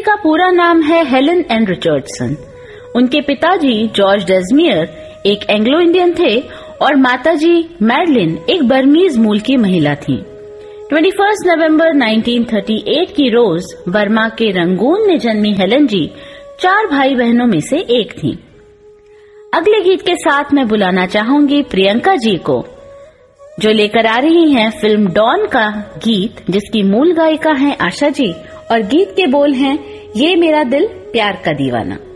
का पूरा नाम है हेलन एन रिचर्डसन। उनके पिताजी जॉर्ज डेजमियर एक एंग्लो इंडियन थे और माताजी मैडलिन एक बर्मीज मूल की महिला थीं। 21 नवंबर 1938 की रोज बर्मा के रंगून में जन्मी हेलन जी 4 भाई बहनों में से एक थीं। अगले गीत के साथ मैं बुलाना चाहूंगी प्रियंका जी को, जो लेकर आ रही हैं फिल्म डॉन का गीत, जिसकी मूल गायिका हैं आशा जी और गीत के बोल हैं ये मेरा दिल प्यार का दीवाना।